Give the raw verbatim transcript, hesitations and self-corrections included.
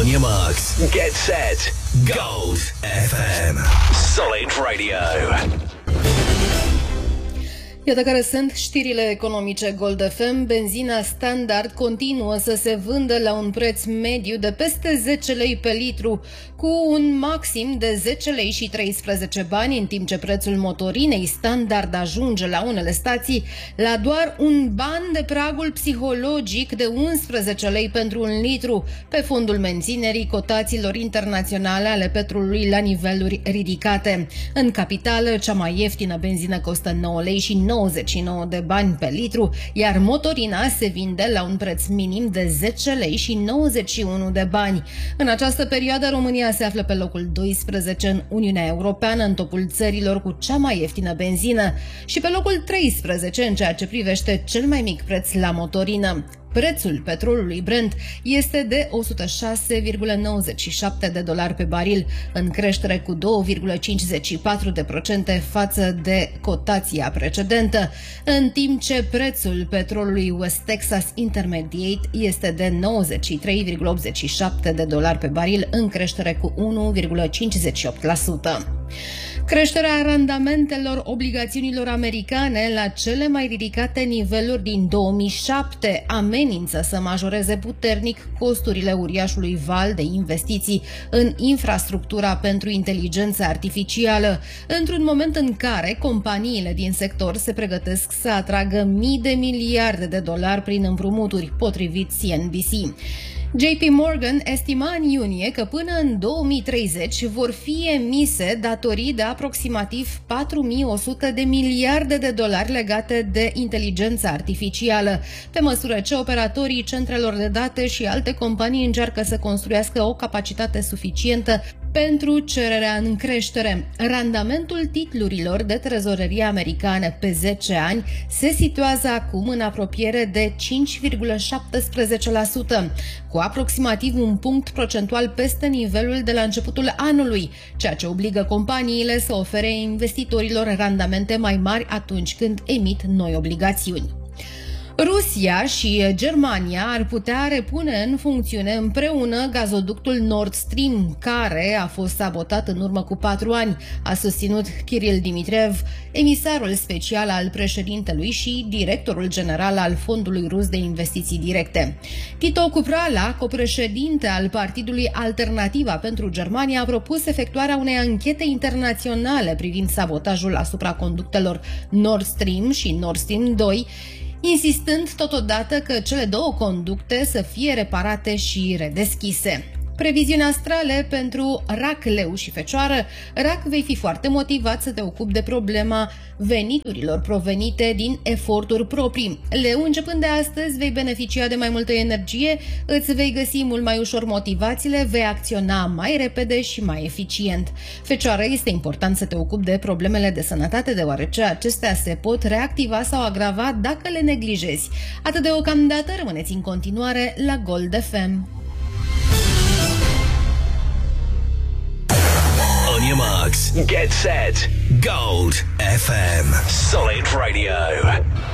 On your marks, get set, Gold F M. Solid Radio. Iată care sunt știrile economice Gold F M. Benzina standard continuă să se vândă la un preț mediu de peste zece lei pe litru, cu un maxim de zece lei și treisprezece bani, în timp ce prețul motorinei standard ajunge la unele stații la doar un ban de pragul psihologic de unsprezece lei pentru un litru, pe fondul menținerii cotațiilor internaționale ale petrolului la niveluri ridicate. În capitală, cea mai ieftină benzină costă nouă lei și nouăzeci și nouă de bani pe litru, iar motorina se vinde la un preț minim de zece lei și nouăzeci și unu de bani. În această perioadă, România se află pe locul doisprezece în Uniunea Europeană, în topul țărilor cu cea mai ieftină benzină, și pe locul treisprezece în ceea ce privește cel mai mic preț la motorină. Prețul petrolului Brent este de o sută șase virgulă nouăzeci și șapte de dolari pe baril, în creștere cu două virgulă cincizeci și patru de procente față de cotația precedentă, în timp ce prețul petrolului West Texas Intermediate este de nouăzeci și trei virgulă optzeci și șapte de dolari pe baril, în creștere cu unu virgulă cincizeci și opt la sută. Creșterea randamentelor obligațiunilor americane la cele mai ridicate niveluri din două mii șapte amenință să majoreze puternic costurile uriașului val de investiții în infrastructura pentru inteligență artificială, într-un moment în care companiile din sector se pregătesc să atragă mii de miliarde de dolari prin împrumuturi, potrivit C N B C. J P Morgan estima în iunie că până în două mii treizeci vor fi emise datorii de aproximativ patru mii o sută de miliarde de dolari legate de inteligența artificială, pe măsură ce operatorii centrelor de date și alte companii încearcă să construiască o capacitate suficientă pentru cererea în creștere. Randamentul titlurilor de trezorerie americane pe zece ani se situează acum în apropiere de cinci virgulă șaptesprezece la sută, cu aproximativ un punct procentual peste nivelul de la începutul anului, ceea ce obligă companiile să ofere investitorilor randamente mai mari atunci când emit noi obligațiuni. Rusia și Germania ar putea repune în funcțiune împreună gazoductul Nord Stream, care a fost sabotat în urmă cu patru ani, a susținut Kirill Dmitriev, emisarul special al președintelui și directorul general al Fondului Rus de Investiții Directe. Tito Cuprala, copreședinte al Partidului Alternativa pentru Germania, a propus efectuarea unei anchete internaționale privind sabotajul asupra conductelor Nord Stream și Nord Stream doi, insistând totodată că cele două conducte să fie reparate și redeschise. Previziuni astrale pentru Rac, Leu și Fecioară. Rac, vei fi foarte motivat să te ocupi de problema veniturilor provenite din eforturi proprii. Leu, începând de astăzi, vei beneficia de mai multă energie, îți vei găsi mult mai ușor motivațiile, vei acționa mai repede și mai eficient. Fecioară, este important să te ocupi de problemele de sănătate, deoarece acestea se pot reactiva sau agrava dacă le neglijezi. Atât deocamdată, rămâneți în continuare la Gold F M. On your marks, get set, Gold F M. Solid Radio.